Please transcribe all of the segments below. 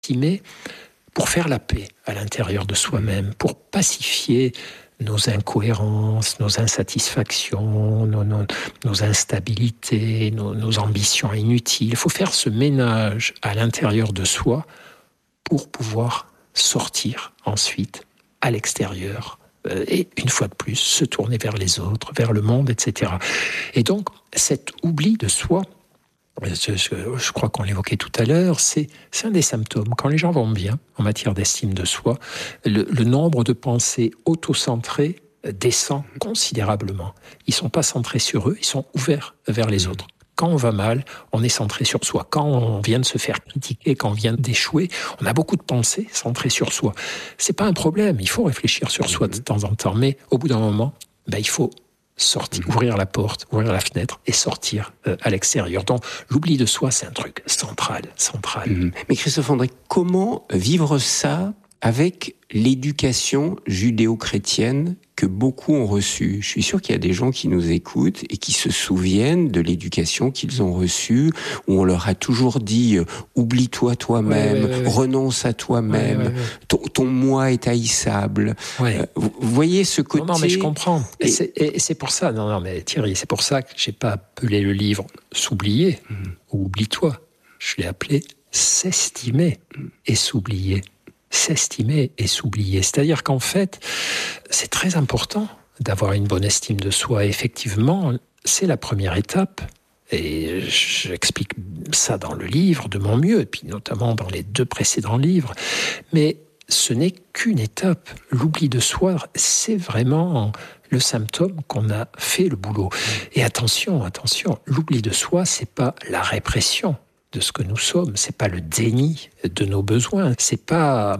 s'estimer pour faire la paix à l'intérieur de soi-même, pour pacifier nos incohérences, nos insatisfactions, nos instabilités, nos ambitions inutiles. Il faut faire ce ménage à l'intérieur de soi pour pouvoir sortir ensuite à l'extérieur et une fois de plus se tourner vers les autres, vers le monde, etc. Et donc cet oubli de soi, je crois qu'on l'évoquait tout à l'heure, c'est un des symptômes. Quand les gens vont bien en matière d'estime de soi, le nombre de pensées autocentrées descend considérablement. Ils ne sont pas centrés sur eux, ils sont ouverts vers les autres. Quand on va mal, on est centré sur soi. Quand on vient de se faire critiquer, quand on vient d'échouer, on a beaucoup de pensées centrées sur soi. C'est pas un problème, il faut réfléchir sur soi de temps en temps, mais au bout d'un moment, il faut sortir, ouvrir la porte, ouvrir la fenêtre et sortir à l'extérieur. Donc l'oubli de soi, c'est un truc central. Mais Christophe André, comment vivre ça avec l'éducation judéo-chrétienne que beaucoup ont reçue? Je suis sûr qu'il y a des gens qui nous écoutent et qui se souviennent de l'éducation qu'ils ont reçue, où on leur a toujours dit « oublie-toi toi-même, renonce à toi-même, ton moi est haïssable ». Vous voyez ce côté... Non, mais je comprends. Et c'est pour ça, mais Thierry, c'est pour ça que je n'ai pas appelé le livre « S'oublier » ou « Oublie-toi ». Je l'ai appelé « S'estimer et s'oublier ». S'estimer et s'oublier. C'est-à-dire qu'en fait, c'est très important d'avoir une bonne estime de soi. Et effectivement, c'est la première étape. Et j'explique ça dans le livre de mon mieux, et puis notamment dans les 2 précédents livres. Mais ce n'est qu'une étape. L'oubli de soi, c'est vraiment le symptôme qu'on a fait le boulot. Et attention, l'oubli de soi, c'est pas la répression de ce que nous sommes, c'est pas le déni de nos besoins, c'est pas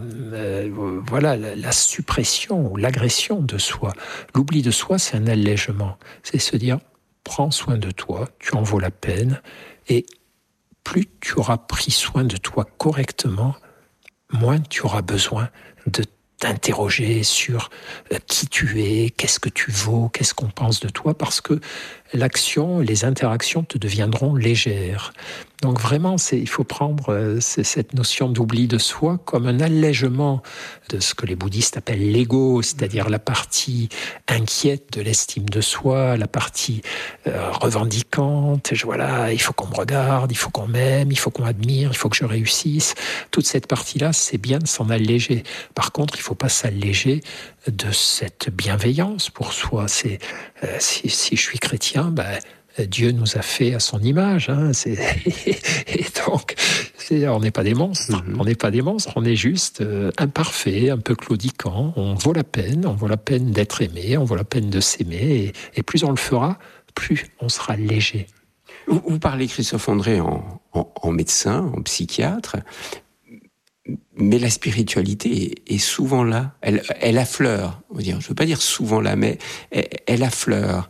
la suppression ou l'agression de soi. L'oubli de soi, c'est un allègement, c'est se dire prends soin de toi, tu en vaux la peine, et plus tu auras pris soin de toi correctement, moins tu auras besoin de t'interroger sur qui tu es, qu'est-ce que tu vaux, qu'est-ce qu'on pense de toi, parce que l'action, les interactions te deviendront légères. Donc vraiment, il faut prendre cette notion d'oubli de soi comme un allègement de ce que les bouddhistes appellent l'ego, c'est-à-dire la partie inquiète de l'estime de soi, la partie revendicante. Il faut qu'on me regarde, il faut qu'on m'aime, il faut qu'on m'admire, il faut que je réussisse. Toute cette partie-là, c'est bien de s'en alléger. Par contre, il ne faut pas s'alléger de cette bienveillance pour soi. Si je suis chrétien, Dieu nous a fait à son image, et donc on n'est pas des monstres, on est juste imparfait, un peu claudiquant. On vaut la peine d'être aimé, on vaut la peine de s'aimer, et plus on le fera, plus on sera léger. Vous parlez, Christophe André, en médecin, en psychiatre, mais la spiritualité est souvent là, elle affleure, on va dire. Je ne veux pas dire souvent là, mais elle affleure.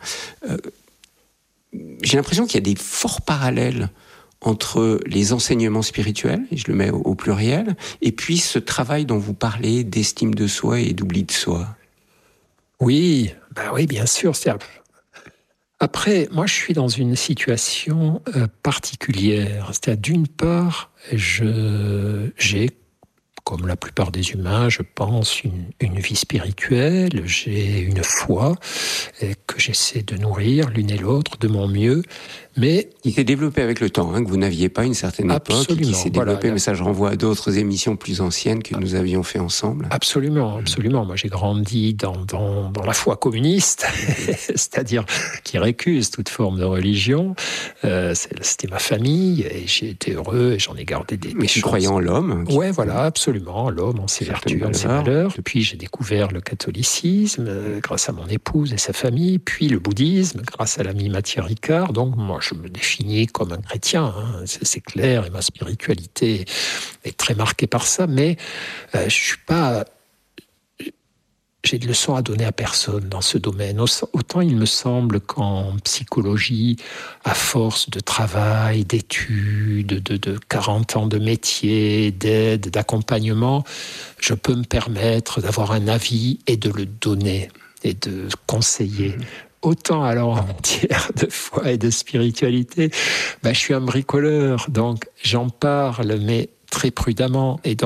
J'ai l'impression qu'il y a des forts parallèles entre les enseignements spirituels, et je le mets au pluriel, et puis ce travail dont vous parlez d'estime de soi et d'oubli de soi. Oui, bien sûr. Après, moi, je suis dans une situation particulière. C'est-à-dire, d'une part, j'ai, comme la plupart des humains, je pense, une vie spirituelle, j'ai une foi que j'essaie de nourrir l'une et l'autre de mon mieux, mais... Qui s'est développé avec le temps, que vous n'aviez pas à une certaine époque, qui s'est développé, mais ça je renvoie à d'autres émissions plus anciennes que nous avions fait ensemble. Absolument. Moi, j'ai grandi dans la foi communiste, c'est-à-dire qui récuse toute forme de religion. C'était ma famille, et j'ai été heureux, et j'en ai gardé des Mais tu croyais en l'homme? Ouais, voilà, absolument, l'homme, en ses vertus, en ses valeurs. Puis j'ai découvert le catholicisme grâce à mon épouse et sa famille, puis le bouddhisme grâce à l'ami Matthieu Ricard. Donc moi, je me définis comme un chrétien, c'est clair, et ma spiritualité est très marquée par ça, mais je suis pas... J'ai de leçons à donner à personne dans ce domaine. Autant il me semble qu'en psychologie, à force de travail, d'études, de 40 ans de métier, d'aide, d'accompagnement, je peux me permettre d'avoir un avis et de le donner et de conseiller. Autant alors en matière de foi et de spiritualité, je suis un bricoleur, donc j'en parle, mais très prudemment. Et donc,